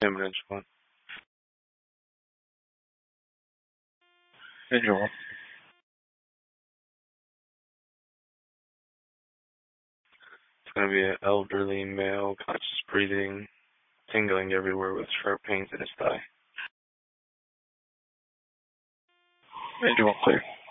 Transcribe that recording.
Image one. Hey, Joel. It's going to be an elderly male, conscious breathing, tingling everywhere with sharp pains in his thigh. Hey, Joel. Clear.